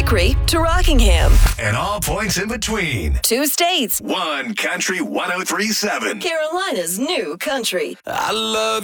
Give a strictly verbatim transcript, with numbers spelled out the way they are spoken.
Zachary to Rockingham. And all points in between. Two states. One Country one oh three point seven. Carolina's new country. I love